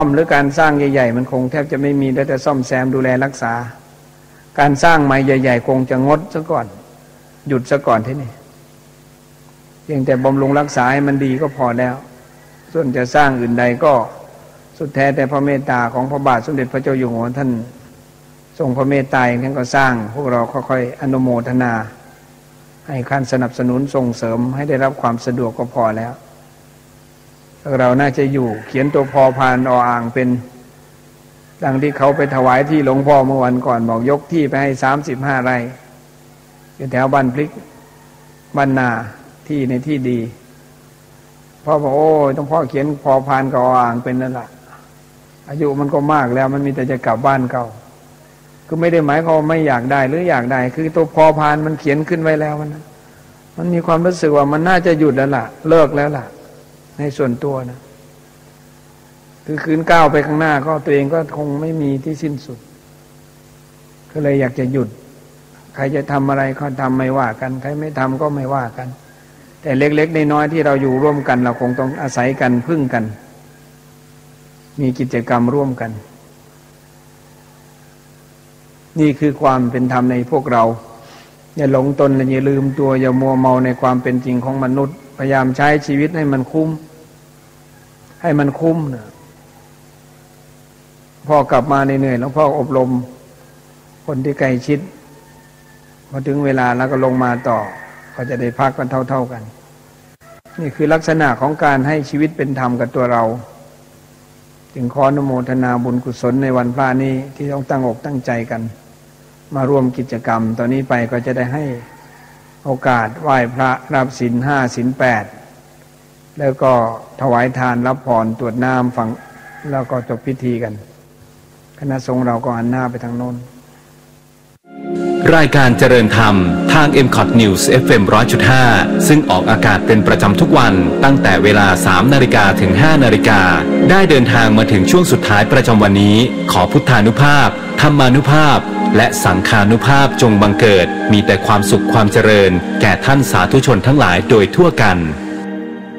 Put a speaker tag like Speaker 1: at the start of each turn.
Speaker 1: หรือการสร้างใหญ่ๆมันคงแทบจะไม่มีได้แต่ซ่อมแซมดูแลรักษาการสร้างใหม่ใหญ่ๆคงจะงดซะก่อนหยุดซะก่อนที่นี่เพียงแต่บำรุงรักษาให้มันดีก็พอแล้วส่วนจะสร้างอื่นใดก็สุดแท้แต่พระเมตตาของพระบาทสมเด็จพระเจ้าอยู่หัวท่านทรงพระเมตตาท่านก็สร้างพวกเราค่อยๆอนุโมทนาให้การสนับสนุนส่งเสริมให้ได้รับความสะดวกก็พอแล้วเราน่าจะอยู่เขียนตัวพอพานออ่างเป็นดังที่เขาไปถวายที่หลวงพ่อเมื่อวันก่อนบอกยกที่ไปให้35 ไร่อยู่แถวบ้านพลิกบ้านนาที่ในที่ดีพ่อบอกโอ้ยต้องพ่อเขียนพอพานกับออ่างเป็นนั่นแหละอายุมันก็มากแล้วมันมีแต่จะกลับบ้านเก่าคือไม่ได้หมายความว่าไม่อยากได้หรืออยากได้คือตัวพอพานมันเขียนขึ้นไว้แล้วมันมีความรู้สึกว่ามันน่าจะหยุดแล้วล่ะเลิกแล้วล่ะในส่วนตัวนะคือคืนก้าวไปข้างหน้าก็ตัวเองก็คงไม่มีที่สิ้นสุดก็เลยอยากจะหยุดใครจะทำอะไรก็ทำไม่ว่ากันใครไม่ทำก็ไม่ว่ากันแต่เล็กๆน้อยๆที่เราอยู่ร่วมกันเราคงต้องอาศัยกันพึ่งกันมีกิจกรรมร่วมกันนี่คือความเป็นธรรมในพวกเราอย่าหลงตนและอย่าลืมตัวอย่ามัวเมาในความเป็นจริงของมนุษย์พยายามใช้ชีวิตให้มันคุ้มนะพ่อกลับมาเหนื่อยแล้วพ่ออบรมคนที่ใกล้ชิดพอถึงเวลาแล้วก็ลงมาต่อก็จะได้พักกันเท่าๆกันนี่คือลักษณะของการให้ชีวิตเป็นธรรมกับตัวเราจึงขออนุโมทนาบุญกุศลในวันพระนี้ที่ต้องตั้งอกตั้งใจกันมาร่วมกิจกรรมตอนนี้ไปก็จะได้ให้โอกาสไหว้พระรับศีล 5 ศีล 8แล้วก็ถวายทานรับพรตรวจน้ำฝังแล้วก็จบพิธีกันคณะสงฆ์เราก็หันหน้าไปทางโน้น
Speaker 2: รายการเจริญธรรมทาง MCOT News FM 100.5 ซึ่งออกอากาศเป็นประจำทุกวันตั้งแต่เวลา 3 นาฬิกาถึง 5 นาฬิกาได้เดินทางมาถึงช่วงสุดท้ายประจำวันนี้ขอพุทธานุภาพธรรมานุภาพและสังฆานุภาพจงบังเกิดมีแต่ความสุขความเจริญแก่ท่านสาธุชนทั้งหลายโดยทั่วกัน